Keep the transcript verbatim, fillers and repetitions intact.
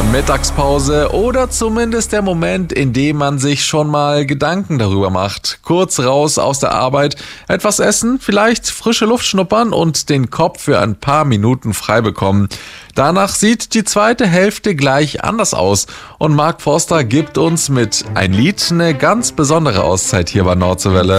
Mittagspause oder zumindest der Moment, in dem man sich schon mal Gedanken darüber macht. Kurz raus aus der Arbeit, etwas essen, vielleicht frische Luft schnuppern und den Kopf für ein paar Minuten frei bekommen. Danach sieht die zweite Hälfte gleich anders aus und Mark Forster gibt uns mit Ein Lied eine ganz besondere Auszeit hier bei Nordseewelle.